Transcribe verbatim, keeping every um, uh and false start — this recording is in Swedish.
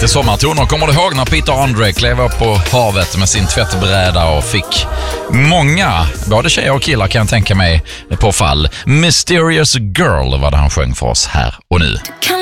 Lite sommartoner. Kommer du ihåg när Peter Andre klev upp på havet med sin tvättbräda och fick många, både tjejer och killar kan jag tänka mig, på fall. Mysterious Girl var det han sjöng för oss här och nu.